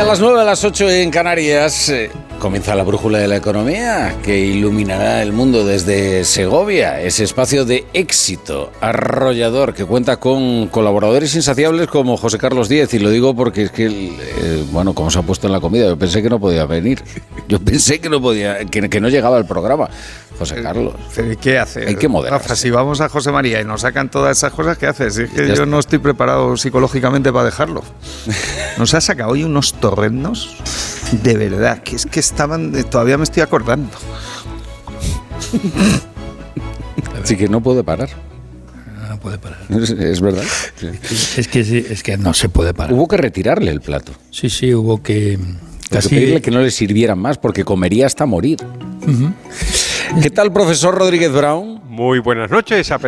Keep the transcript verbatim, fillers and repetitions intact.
las nueve, a las ocho en Canarias, eh, comienza la brújula de la economía que iluminará el mundo desde Segovia, ese espacio de éxito arrollador que cuenta con colaboradores insaciables como José Carlos Díez, y lo digo porque es que, eh, bueno, como se ha puesto en la comida, yo pensé que no podía venir, yo pensé que no podía, que, que no llegaba al programa. José Carlos, ¿qué hace? Hay que moderarse. Rafa, si vamos a José María y nos sacan todas esas cosas, ¿qué haces? Es que Ya yo está. no estoy preparado psicológicamente para dejarlo. Nos ha sacado hoy unos torrendos, de verdad, que es que estaban, todavía me estoy acordando. Así que no puede parar. No puede parar. Es, es verdad. Sí. Es que sí, es que no se puede parar. Hubo que retirarle el plato. Sí, sí, hubo que Hubo casi que pedirle que no le sirvieran más porque comería hasta morir. Uh-huh. ¿Qué tal, profesor Rodríguez Brown? Muy buenas noches.